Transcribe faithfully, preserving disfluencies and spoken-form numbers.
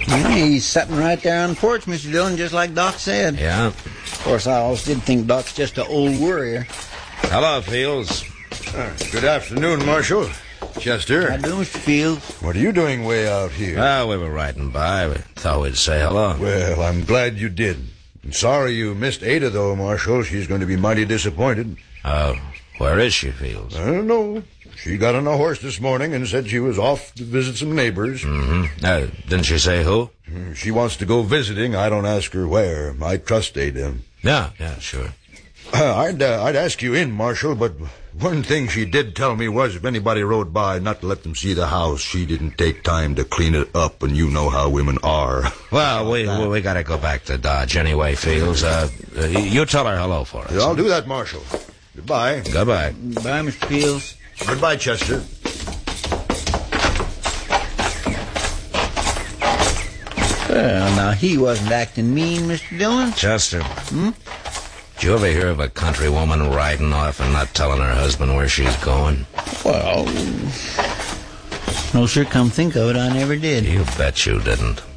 Yeah, he's sitting right there on the porch, Mister Dillon, just like Doc said. Yeah? Of course, I always did think Doc's just an old worrier. Hello, Fields. Uh, good afternoon, Marshal. Chester. How do, Mister Fields? What are you doing way out here? Well, we were riding by. We thought we'd say hello. Well, I'm glad you did. I'm sorry you missed Ada, though, Marshal. She's going to be mighty disappointed. Uh, where is she, Fields? I don't know. She got on a horse this morning and said she was off to visit some neighbors. Mm-hmm. Uh, didn't she say who? She wants to go visiting. I don't ask her where. I trust Ada. Yeah, yeah, sure. Uh, I'd, uh, I'd ask you in, Marshal, but one thing she did tell me was if anybody rode by, not to let them see the house. She didn't take time to clean it up, and you know how women are. Well, we we, we gotta go back to Dodge anyway, Fields. Uh, uh, you tell her hello for us. Yeah, I'll do that, Marshal. Goodbye. Goodbye. Bye, Mister Fields. Goodbye, Chester. Well, now, he wasn't acting mean, Mister Dillon. Chester. Hmm? Did you ever hear of a country woman riding off and not telling her husband where she's going? Well, no, sure, come think of it, I never did. You bet you didn't.